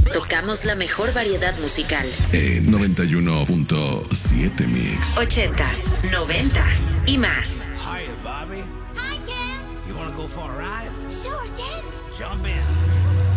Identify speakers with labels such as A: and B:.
A: Tocamos la mejor variedad musical.
B: 91.7 Mix.
A: 80s, 90s y más.
C: Hiya, Bobby.
D: Hi, Ken.
C: You wanna go for a ride?
D: Sure, Ken.
C: Jump in.